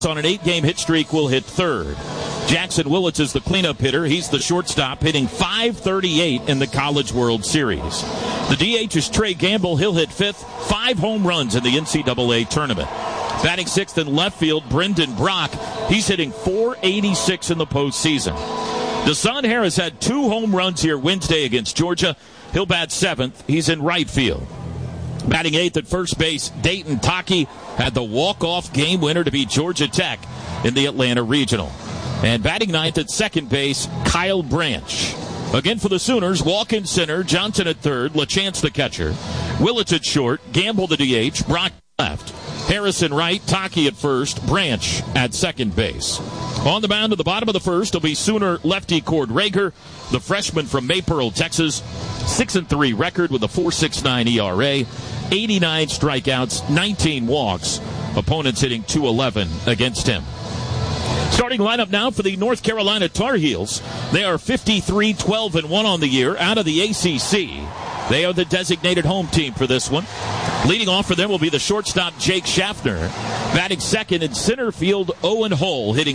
on an 8-game hit streak will hit third. Jackson Willits is the cleanup hitter. He's the shortstop, hitting .538 in the College World Series. The DH is Trey Gamble. He'll hit fifth. 5 home runs in the NCAA tournament. Batting sixth in left field, Brendan Brock. He's hitting .486 in the postseason. Deshaun Harris had 2 home runs here Wednesday against Georgia. He'll bat seventh. He's in right field. Batting eighth at first base, Dayton Taki had the walk-off game winner to beat Georgia Tech in the Atlanta Regional. And batting ninth at second base, Kyle Branch. Again for the Sooners, walk-in center, Johnson at third, LaChance the catcher, Willits at short, Gamble the DH, Brock left, Harrison right, Taki at first, Branch at second base. On the mound at the bottom of the first will be Sooner lefty Cord Rager, the freshman from Maypearl, Texas. 6-3 record with a .469 ERA, 89 strikeouts, 19 walks. Opponents hitting .211 against him. Starting lineup now for the North Carolina Tar Heels. They are 53-12-1 on the year out of the ACC. They are the designated home team for this one. Leading off for them will be the shortstop Jake Schaffner. Batting second in center field, Owen Hull, hitting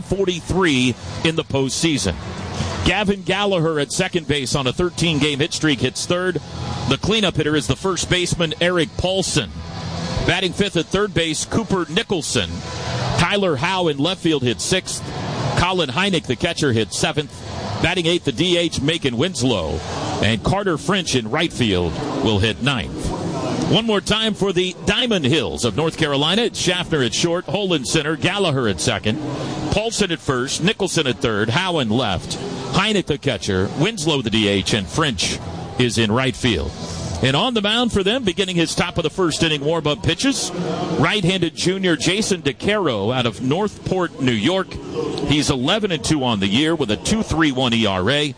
.543 in the postseason. Gavin Gallagher at second base on a 13-game hit streak hits third. The cleanup hitter is the first baseman Eric Paulson. Batting fifth at third base, Cooper Nicholson. Tyler Howe in left field hits sixth. Colin Heineck, the catcher, hits seventh. Batting eighth, the DH, Macon Winslow. And Carter French in right field will hit ninth. One more time for the Diamond Hills of North Carolina. It's Schaffner at short, Hull in center, Gallagher at second, Paulson at first, Nicholson at third, Howe in left, Heineck the catcher, Winslow the DH, and French is in right field. And on the mound for them, beginning his top of the first inning warm-up pitches, right-handed junior Jason DeCaro out of Northport, New York. He's 11-2 on the year with a .231 ERA,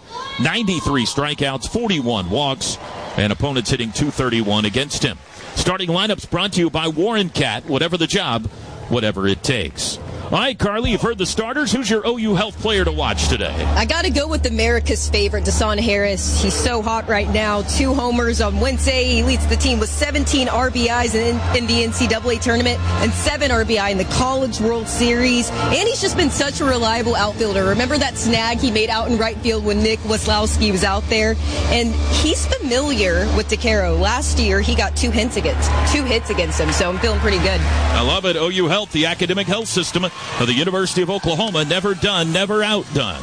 93 strikeouts, 41 walks, and opponents hitting .231 against him. Starting lineups brought to you by Warren Cat. Whatever the job, whatever it takes. All right, Carly, you've heard the starters. Who's your OU Health player to watch today? I got to go with America's favorite, Deshaun Harris. He's so hot right now. 2 homers on Wednesday. He leads the team with 17 RBIs in the NCAA tournament and 7 RBI in the College World Series. And he's just been such a reliable outfielder. Remember that snag he made out in right field when Nick Weslowski was out there? And he's familiar with DeCaro. Last year, he got 2 hits against him, so I'm feeling pretty good. I love it. OU Health, the academic health system of the University of Oklahoma. Never done, never outdone.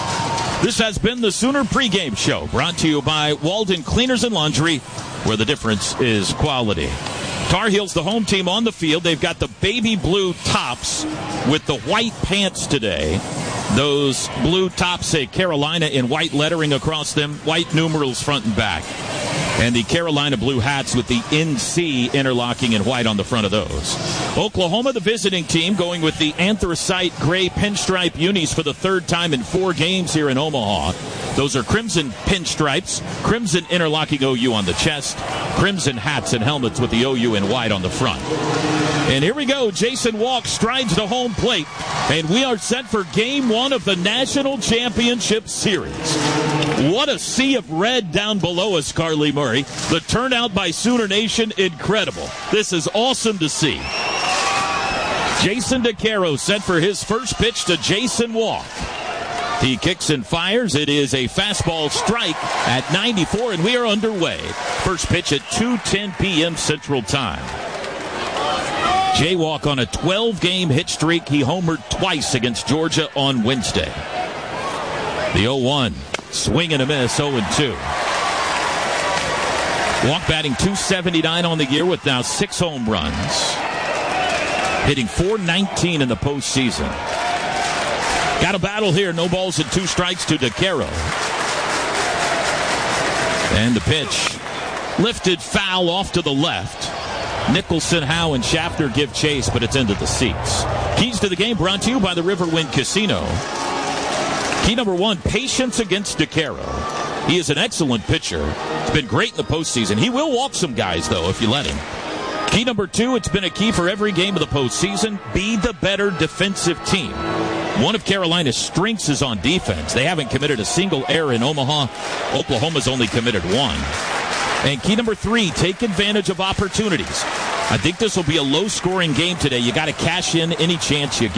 This has been the Sooner pregame show, brought to you by Walden Cleaners and Laundry, where the difference is quality. Tar Heels, the home team on the field. They've got the baby blue tops with the white pants today. Those blue tops say Carolina in white lettering across them, white numerals front and back. And the Carolina blue hats with the NC interlocking in white on the front of those. Oklahoma, the visiting team, going with the anthracite gray pinstripe unis for the third time in 4 games here in Omaha. Those are crimson pinstripes, crimson interlocking OU on the chest, crimson hats and helmets with the OU in white on the front. And here we go. Jason Walk strides to home plate, and we are set for Game 1 of the National Championship Series. What a sea of red down below us, Carly Murray. The turnout by Sooner Nation, incredible. This is awesome to see. Jason DeCaro set for his first pitch to Jason Walk. He kicks and fires. It is a fastball strike at 94, and we are underway. First pitch at 2:10 p.m. Central Time. Jay Walk on a 12-game hit streak. He homered twice against Georgia on Wednesday. The 0-1. Swing and a miss, 0-2. Walk batting .279 on the year with now 6 home runs. Hitting .419 in the postseason. Got a battle here. No balls and 2 strikes to DeCaro. And the pitch. Lifted foul off to the left. Nicholson, Howe, and Schaffner give chase, but it's into the seats. Keys to the game brought to you by the Riverwind Casino. Key number 1, patience against DeCaro. He is an excellent pitcher. He's been great in the postseason. He will walk some guys, though, if you let him. Key number 2, it's been a key for every game of the postseason. Be the better defensive team. One of Carolina's strengths is on defense. They haven't committed a single error in Omaha. Oklahoma's only committed 1. And key number 3, take advantage of opportunities. I think this will be a low-scoring game today. You got to cash in any chance you get.